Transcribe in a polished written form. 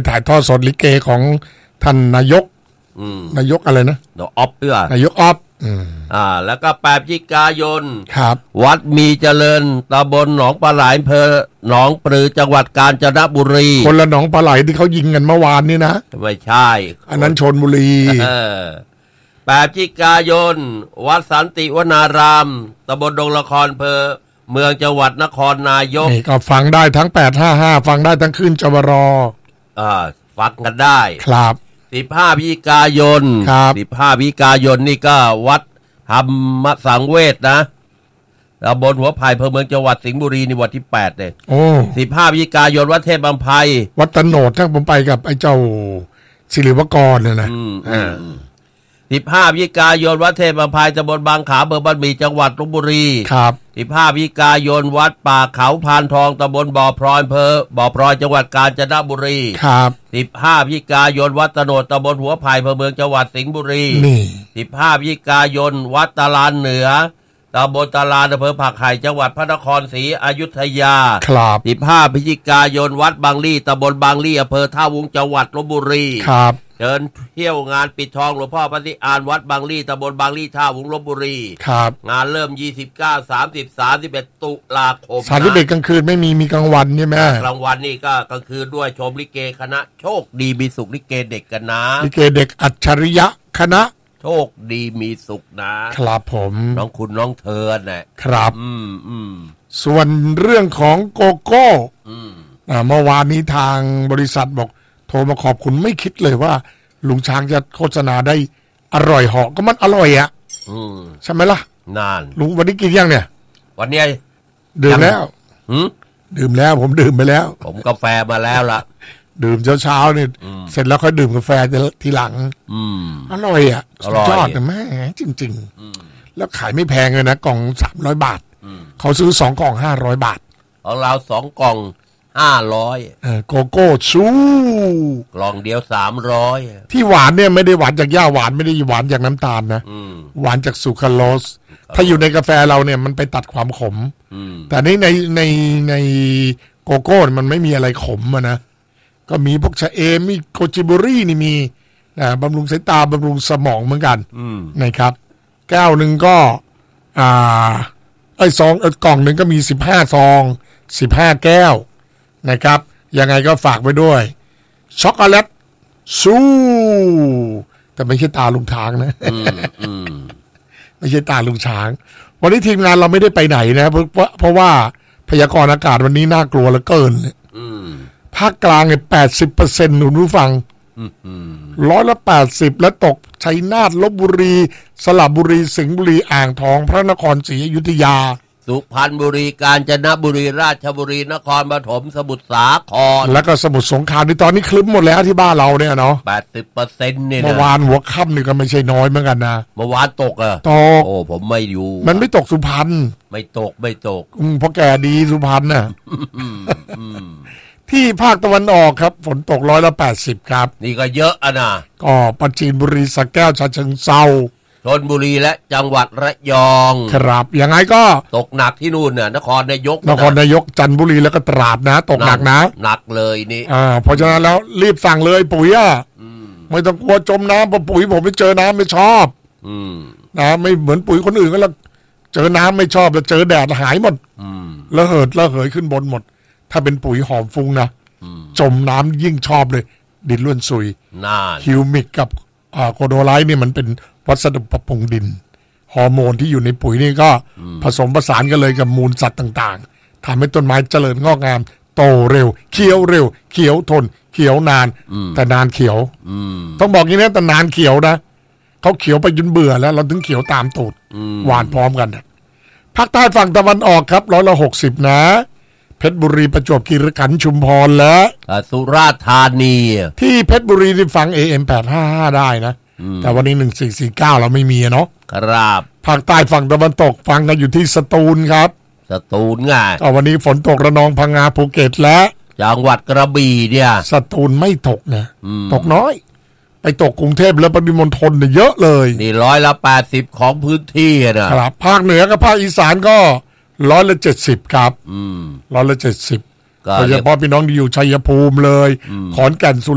ถ่ายทอดสดลิเกของท่านนายกนายกอะไรนะนายกอ๊อฟแล้วก็8 พฤศจิกายนครับวัดมีเจริญตำบลหนองปลาไหลอำเภอหนองปลือจังหวัดกาญจนบุรีคนละหนองปลาไหลที่เขายิงกันเมื่อวานนี่นะไม่ใช่อันนั้นชลบุรี 8 พฤศจิกายนวัดสันติวนารามตำบลดงละครอำเภอเมืองจังหวัดนครนายกนี่ก็ฟังได้ทั้ง855ฟังได้ทั้งขึ้นจวรฟังกันได้ครับ 15 พฤศจิกายน15 พฤศจิกายนนี่ก็วัดธรรมสังเวชนะตำบลหัวไผ่อำเภอเมืองจังหวัดสิงห์บุรีในวันที่8เนี่ย15 พฤศจิกายนวัดเทพบำไพวัดตโนดถ้าผมไปกับไอ้เจ้าศิริวกรเนี่ยนะ 15 พฤศจิกายนวัดเทพบำไพตำบลบางขาอำเภอบ้านหมี่จังหวัดลพบุรีครับ 15 พฤศจิกายนวัดป่าเขาพานทองตำบลบ่อพลอยอำเภอบ่อพลอยจังหวัดกาญจนบุรีครับ 15 พฤศจิกายนวัดตโนดตำบลหัวไผ่อำเภอเมืองจังหวัดสิงห์บุรีนี่ 15 พฤศจิกายนวัดตาลานเหนือตำบลตาลานอำเภอผักไห่จังหวัดพระนครศรีอยุธยาครับ 15 พฤศจิกายนวัดบางลี่ตำบลบางลี่อำเภอท่าวุ้งจังหวัดลพบุรีครับเดินเที่ยวงานปิดทองหลวงพ่อปฏิอานวัดบางลี่ตำบลบางลี่ท่าวุ้งลพบุรีครับงานเริ่ม29 30 31ตุลาคม 31กลางคืนไม่มีกลางวันใช่ไหมกลางวันนี่ก็กลางคืนด้วยชมลิเกคณะโชคดีมีสุขลิเกเด็กกันนะลิเกเด็กอัจฉริยะคณะโชคดีมีสุขนะครับผมน้องคุณน้องเธอน่ะครับส่วนเรื่องของโกโก้เมื่อวานนี้ทางบริษัทบอกโทรมาขอบคุณไม่คิดเลยว่าลุงช้างจะโฆษณาได้อร่อยเหาะก็มันอร่อยอ่ะใช่ไหมล่ะนานลุงวันนี้กินยังเนี่ยวันนี้ดื่มแล้วดื่มแล้วผมดื่มไปแล้วผมกาแฟมาแล้วล่ะดื่มเช้านี่เสร็จแล้วค่อยดื่มกาแฟทีหลังอร่อยอ่ะสุดยอดนะแม่จริงๆแล้วขายไม่แพงเลยนะกล่อง300 บาทเขาซื้อ2 กล่อง500 บาทของเรา2 กล่อง500 โกโก้ชูกล่องเดียว300 ที่หวานเนี่ยไม่ได้หวานจากหญ้าหวานไม่ได้หวานจากน้ำตาลนะหวานจากซูคราโลสถ้าอยู่ในกาแฟเราเนี่ยมันไปตัดความขมแต่นี่ในโกโก้มันไม่มีอะไรขมนะก็มีพวกชะเอมมีโกจิบุรี่นี่มีบำรุงสายตาบำรุงสมองเหมือนกันนะครับแก้วหนึ่งก็ซองกล่องหนึ่งก็มี15 ซอง15 แก้วนะครับยังไงก็ฝากไว้ด้วยช็อกโกแลตซูแต่ไม่ใช่ตาลุงช้างนะไม่ใช่ตาลุงช้างวันนี้ทีมงานเราไม่ได้ไปไหนนะเพราะว่าพยากรณ์อากาศวันนี้น่ากลัวเหลือเกินภาคกลางเนี่ย80%หนุนผู้ฟัง180และตกชัยนาทลพบุรีสระบุรีสิงห์บุรีอ่างทองพระนครศรีอยุธยาสุพรรณบุรีกาญจนบุรีราชบุรีนครปฐมสมุทรสาครแล้วก็สมุทรสงครามที่ตอนนี้คลึ้มหมดแล้วที่บ้านเราเนี่ยเนาะ 80%เนี่ยเมื่อวานหัวค่ำนี่ก็ไม่ใช่น้อยเหมือนกันนะเมื่อวานตกตกโอ้ผมไม่อยู่มันไม่ตกสุพรรณไม่ตกเพราะแกดีสุพรรณน่ะที่ภาคตะวันออกครับฝนตก180ครับนี่ก็เยอะอ่ะนะก็ปราจีนบุรีสระแก้วฉะเชิงเทราชลบุรีและจังหวัดระยองครับยังไงก็ตกหนักที่นู่นเนี่ยนครนายกจันทบุรีแล้วก็ตราดนะตกหนักนะหนักเลยนี่เพราะฉะนั้นแล้วรีบสั่งเลยปุ๋ยไม่ต้องกลัวจมน้ำเพราะปุ๋ยผมไม่เจอน้ำไม่ชอบนะไม่เหมือนปุ๋ยคนอื่นก็แล้วเจอน้ำไม่ชอบแล้วเจอแดดหายหมดระเหิดขึ้นบนหมดถ้าเป็นปุ๋ยหอมฟุ้งนะจมน้ำยิ่งชอบเลยดินล้วนซุยฮิวมิกกับโคโดไลท์เนี่ยมันเป็นวัสดุปรับปรุงดินฮอร์โมนที่อยู่ในปุ๋ยนี่ก็ผสมผสานกันเลยกับมูลสัตว์ต่างๆทำให้ต้นไม้เจริญงอกงามโตเร็วเขียวเร็วเขียวทนเขียวนานแต่นานเขียวต้องบอกอย่างนี้แต่นานเขียวนะเขาเขียวไปจนเบื่อแล้วเราถึงเขียวตามตูดหวานพร้อมกันภาคใต้ฝั่งตะวันออกครับ160นะเพชรบุรีประจวบคีรีขันธ์ชุมพรและสุราษฎร์ธานีที่เพชรบุรีที่ฟัง AM 855ได้นะแต่วันนี้1449เราไม่มีเนาะครับภาคใต้ฝั่งตะวันตกฟังกันอยู่ที่สตูลครับสตูลไงวันนี้ฝนตกระนองพังงาภูเก็ตและจังหวัดกระบี่เนี่ยสตูลไม่ตกนะตกน้อยไปตกกรุงเทพและปริมณฑลเนี่ยเยอะเลยนี่180ของพื้นที่นะครับภาคเหนือกับภาคอีสานก็170ครับ170โดยเฉพาะพี่น้องที่อยู่ชัยภูมิเลยขอนแก่นสุ